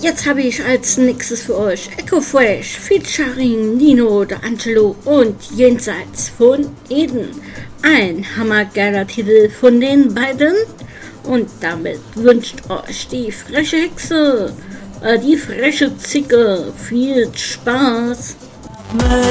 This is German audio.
Jetzt habe ich als nächstes für euch Echo Fresh featuring Nino D'Angelo und Jenseits von Eden. Ein hammergeiler Titel von den beiden. Und damit wünscht euch die freche Hexe, die freche Zicke viel Spaß.